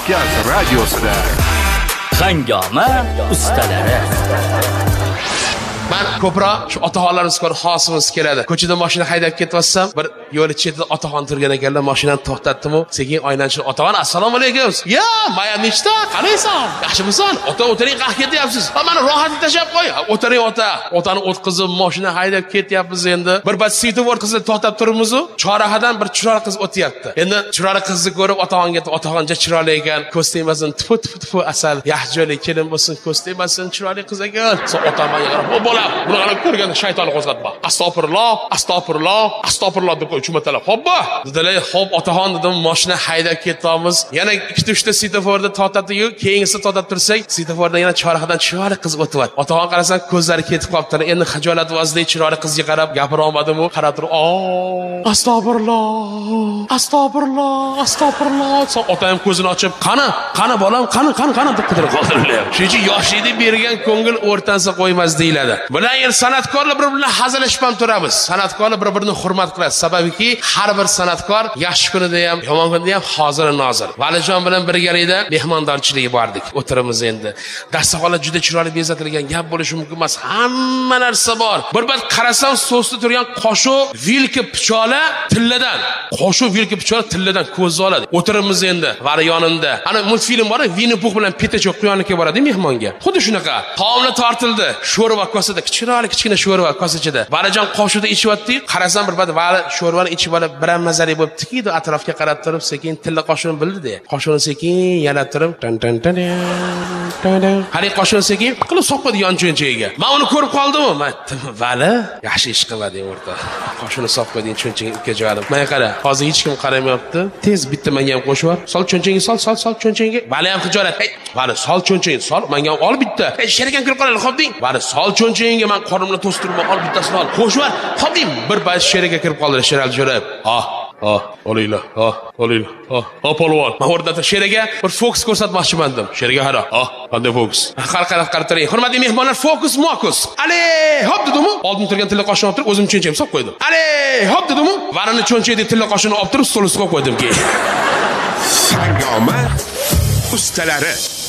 Markaz radiosida Hangoma ustalari. Men ko'proq shu otaxonlarimiz ko'rib xosimiz keladi. Ko'chada mashina haydab ketyapsam, bir yo'l chetida otaxon turgan ekanlar, mashinani to'xtatdim-u, sekin oylanchib otaxon assalomu alaykum. Ya, maya nechta? Qalaysan? Yaxshimisan? Ota o'tiring, qah ketyapsiz. Ha, meni rohatga tashab qo'y. O'tiring ota. Otani o'tkazib mashina haydab ketyapmiz endi. Bir bat svetofor qizni to'xtab turibmiz-u, chorahadan bir chiroyli qiz o'tyapti. Endi chiroyli qizni ko'rib otaxonga, otaxoncha chiroyli ekan, ko'z tegmasin, tfu asal, yaxjo'li kelin bo'lsin, ko'z tegmasin, chiroyli qiz ekan. So'ng otam menga qarab, "Bola, buni qarab ko'rganda shaytonni qo'zg'atma. Astag'firulloh deb qo'y chumatalab. Hoppa!" Dedilar, "Xo'p, otaxon," dedim, "mashina haydab ketyapmiz." Yana 2-3 ta svetoforda to'xtatdi-yu, keyingisi to'xtab tursak, svetofordan yana chorahadan chiroyli qiz o'tyapti. Otaxon qarasam, ko'zlari ketib qolibdi. Endi xijolat vazida chiroyli qizga qarab gapira olmadim-u, qarab turib, astag'firulloh. So'ng otam ko'zini ochib, "Qani bolam, qani" deb qidirib qoldilar. Shuning yoshlikda bergan ko'ngil o'rtansa qo'ymas deyiladi. Bular yer san'atkorlar bir-birini hazillashib ham turamiz. San'atkorlar bir-birini hurmat qiladi. Sababiki har bir san'atkor yaxshi kunida ham, yomon kunida ham hozir nozir. Valijon bilan birgalikda mehmondorchilikka bordik. O'tiramiz endi. Dasturxonlar juda chiroyli bezatilgan, gap bo'lishi mumkin emas. Hamma narsa bor. Bir bat qarasam, so'sda turgan qoshiq, vilka, pichoqlar tilladan. Qoshiq, vilka, pichoq tilladan ko'zni oladi. O'tiramiz endi, vari yonimda. Ana multfilm bor, Winnie Pooh bilan Petachoq quyoniga boradi mehmonga. Xuddi shunaqa. Taomlar tortildi. Sho'rva kosada, kichkina sho'rva kosachida. Valijon qoshiqda ichyapti. Qarasam bir bat vali sho'rvani ichib olib, biram mazali bo'libdi-ki, atrofga qarab turib, sekin tilla qoshiqni bildi-da. Qoshiqni sekin yalab turib, tan. Qani qoshiqni sekin qilib soqadi yon cho'nchagiga. Men uni ko'rib qoldim-ku. Men vali, yaxshi ish qilmading o'rta. Qoshiqni soqading cho'nchagiga o'tkazib. Men qara, hozir hech kim qaramayapti. Tez bitta menga ham qo'shib, sol cho'nchagiga, sol cho'nchagiga. Vali ham xijolat. Vali, sol cho'nchagiga, sol, menga ol bitta. Sherikan kirib qoladi, xo'p deng. Vali, sol cho'nchagiga men qorinimni to'stirib, ol bittasini ol. Qo'shib, xo'p deng. Bir payt sheriga kirib qoldi, Sheral jo'rab. Olinglar. Polvon. Men o'rnatib sheriga bir fokus ko'rsatmoqchiman dedim. Sheriga qara. Qanday fokus? Qarab turing. Hurmatli mehmonlar, fokus. Ale, hop dedim-u. Oldin turgan tilla qoshini olib turib, o'zim cho'nchagimga solib qo'ydim. Ale, hop dedim-u. Varini cho'nchagiga tilla qoshini olib turib, stol ustiga qo'ydim keyin. Hangoma ustalari.